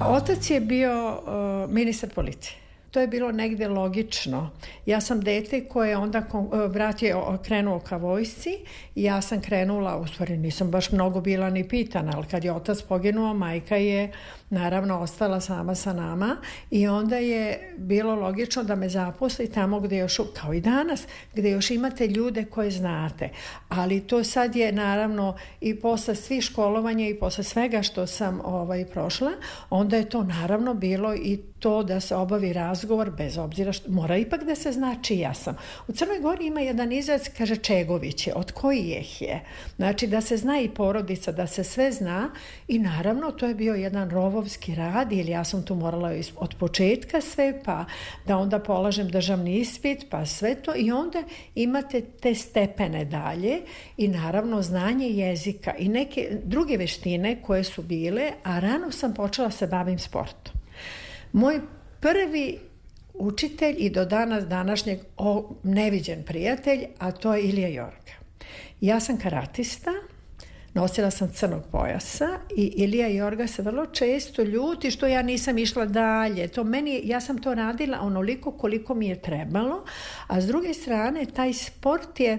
Otac je bio ministar policije. To je bilo negde logično. Ja sam dete koje je onda, brat je krenuo ka vojsci i ja sam krenula, u stvari nisam baš mnogo bila ni pitana, ali kad je otac poginuo, majka je naravno ostala sama sa nama i onda je bilo logično da me zaposli tamo gde još, kao i danas, gde još imate ljude koje znate. Ali to sad je naravno i posle svih školovanja i posle svega što sam prošla, onda je to naravno bilo i to da se obavi razgovor, bez obzira što mora ipak da se zna čija sam. U Crnoj Gori ima jedan izraz, kaže Čegović je, od kojih je. Znači da se zna i porodica, da se sve zna i naravno to je bio jedan rovovski rad, ili ja sam tu morala od početka sve, pa da onda polažem državni ispit, pa sve to i onda imate te stepene dalje i naravno znanje jezika i neke druge veštine koje su bile, a rano sam počela se bavim sportom. Moj prvi učitelj i do danas današnjeg neviđen prijatelj, a to je Ilija Jorga. Ja sam karatista, nosila sam crnog pojasa i Ilija Jorga se vrlo često ljuti što ja nisam išla dalje. Ja sam to radila onoliko koliko mi je trebalo, a s druge strane taj sport je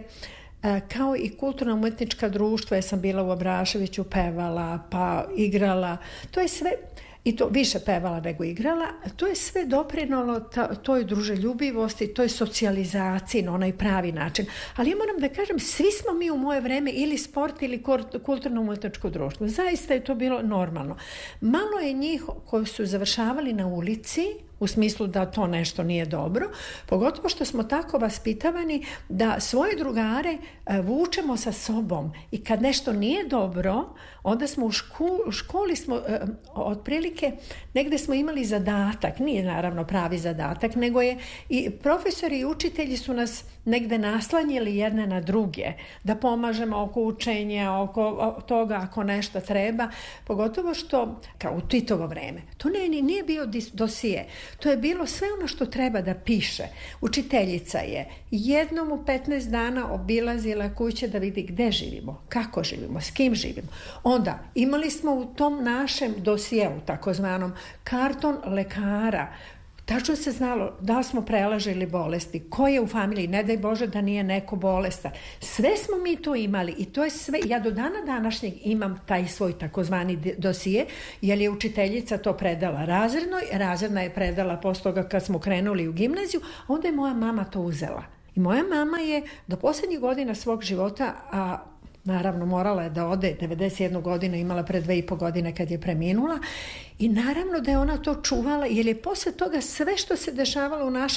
kao i kulturno-umetnička društva, ja sam bila u Abraševiću, pevala, pa igrala, to je sve, i to više pevala nego igrala, to je sve doprinalo toj druželjubivosti, toj socijalizaciji na onaj pravi način. Ali ja moram da kažem, svi smo mi u moje vreme ili sport ili kulturno-umetničko društvo. Zaista je to bilo normalno. Malo je njih koji su završavali na ulici, u smislu da to nešto nije dobro, pogotovo što smo tako vaspitavani da svoje drugare vučemo sa sobom i kad nešto nije dobro, onda smo u školi smo otprilike negde smo imali zadatak, nije naravno pravi zadatak, nego je i profesori i učitelji su nas negde naslanjili jedne na druge, da pomažemo oko učenja, oko toga ako nešto treba, pogotovo što, kao u Titovo vreme, to nije bio dosije. To je bilo sve ono što treba da piše. Učiteljica je jednom u 15 dana obilazila kuće da vidi gde živimo, kako živimo, s kim živimo. Onda imali smo u tom našem dosijeu, takozvanom, karton lekara. Tačno se znalo da smo prelažili bolesti, ko je u familiji, ne daj Bože da nije neko bolestan. Sve smo mi to imali i to je sve, ja do dana današnjeg imam taj svoj takozvani dosije, jer je učiteljica to predala razrednoj, razredna je predala posle toga kad smo krenuli u gimnaziju, onda je moja mama to uzela. I moja mama je do posljednjih godina svog života, a naravno morala je da ode, 91 godinu imala pre 2,5 godine kad je preminula i naravno da je ona to čuvala jer je posle toga sve što se dešavalo u našem